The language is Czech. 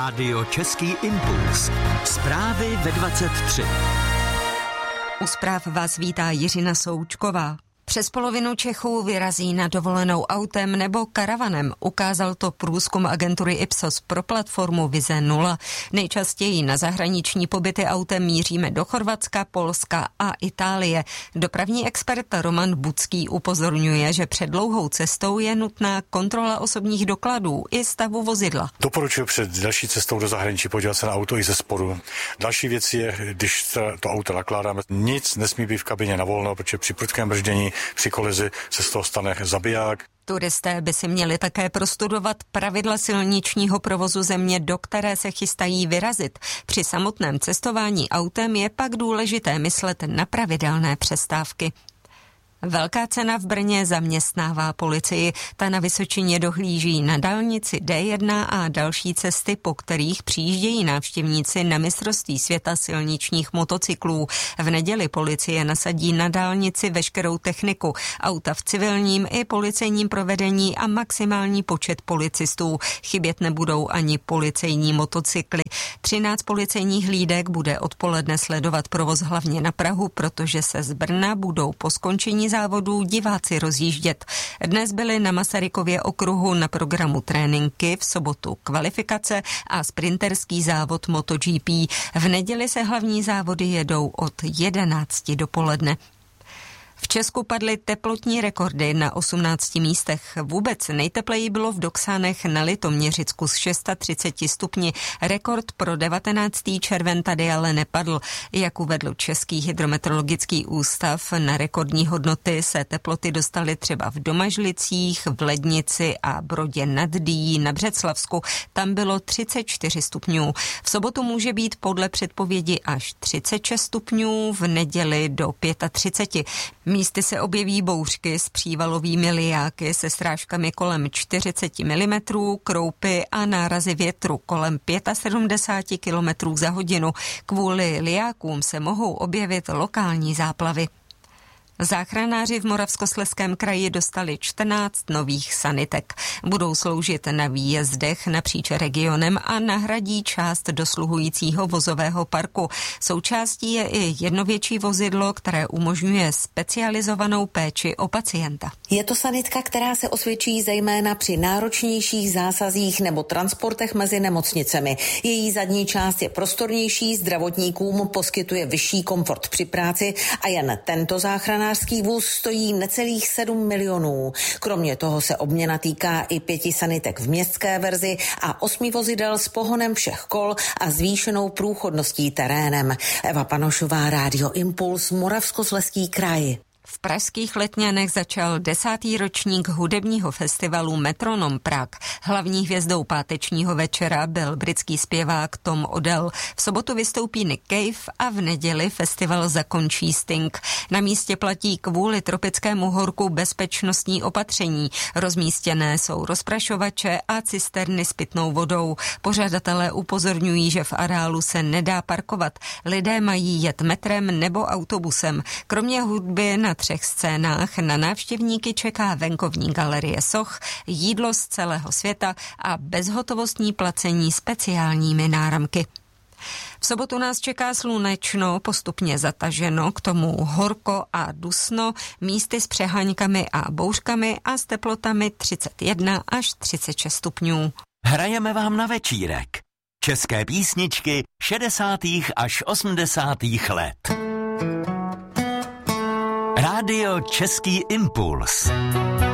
Rádio Český impuls. Zprávy ve 23. U zpráv vás vítá Jiřina Součková. Přes polovinu Čechů vyrazí na dovolenou autem nebo karavanem. Ukázal to průzkum agentury Ipsos pro platformu Vize 0. Nejčastěji na zahraniční pobyty autem míříme do Chorvatska, Polska a Itálie. Dopravní expert Roman Budský upozorňuje, že před dlouhou cestou je nutná kontrola osobních dokladů i stavu vozidla. Doporučuji před další cestou do zahraničí podívat se na auto i ze spodu. Další věc je, když to auto nakládáme, nic nesmí být v kabině na volno, protože při prudkém brždění, při kolizi se z toho stane zabiják. Turisté by si měli také prostudovat pravidla silničního provozu země, do které se chystají vyrazit. Při samotném cestování autem je pak důležité myslet na pravidelné přestávky. Velká cena v Brně zaměstnává policii. Ta na Vysočině dohlíží na dálnici D1 a další cesty, po kterých přijíždějí návštěvníci na mistrovství světa silničních motocyklů. V neděli policie nasadí na dálnici veškerou techniku, auta v civilním i policejním provedení a maximální počet policistů. Chybět nebudou ani policejní motocykly. 13 policejních hlídek bude odpoledne sledovat provoz hlavně na Prahu, protože se z Brna budou po skončení závodů diváci rozjíždět. Dnes byly na Masarykově okruhu na programu tréninky, v sobotu kvalifikace a sprinterský závod MotoGP. V neděli se hlavní závody jedou od 11 dopoledne. V Česku padly teplotní rekordy na 18 místech. Vůbec nejtepleji bylo v Doksanech na Litoměřicku s 630 stupni. Rekord pro 19. červen tady ale nepadl. Jak uvedl Český hydrometeorologický ústav, na rekordní hodnoty se teploty dostaly třeba v Domažlicích, v Lednici a Brodě nad Dyjí na Břeclavsku. Tam bylo 34 stupňů. V sobotu může být podle předpovědi až 36 stupňů, v neděli do 35. Místy se objeví bouřky s přívalovými lijáky se srážkami kolem 40 mm, kroupy a nárazy větru kolem 75 km za hodinu. Kvůli lijákům se mohou objevit lokální záplavy. Záchranáři v Moravskoslezském kraji dostali 14 nových sanitek. Budou sloužit na výjezdech napříč regionem a nahradí část dosluhujícího vozového parku. Součástí je i jedno větší vozidlo, které umožňuje specializovanou péči o pacienta. Je to sanitka, která se osvědčí zejména při náročnějších zásazích nebo transportech mezi nemocnicemi. Její zadní část je prostornější, zdravotníkům poskytuje vyšší komfort při práci a jen tento záchranář vůz stojí necelých 7 milionů. Kromě toho se obměna týká i 5 sanitek v městské verzi a 8 vozidel s pohonem všech kol a zvýšenou průchodností terénem. Eva Panošová, Rádio Impuls, Moravskoslezský kraj. V pražských Letňanech začal 10. ročník hudebního festivalu Metronom Prague. Hlavní hvězdou pátečního večera byl britský zpěvák Tom Odell. V sobotu vystoupí Nick Cave a v neděli festival zakončí Sting. Na místě platí kvůli tropickému horku bezpečnostní opatření. Rozmístěné jsou rozprašovače a cisterny s pitnou vodou. Pořadatelé upozorňují, že v areálu se nedá parkovat. Lidé mají jet metrem nebo autobusem. Kromě hudby na 3 scénách na návštěvníky čeká venkovní galerie soch, jídlo z celého světa a bezhotovostní placení speciálními náramky. V sobotu nás čeká slunečno, postupně zataženo, k tomu horko a dusno, místy s přeháňkami a bouřkami a s teplotami 31 až 36 stupňů. Hrajeme vám na večírek. České písničky 60. až 80. let. Rádio Český impuls.